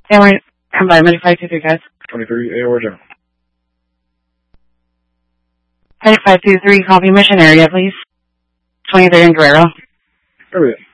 Family, come by, 523, guys. 23, AOR General. 523, copy mission area, please. 23 in Guerrero. Everything.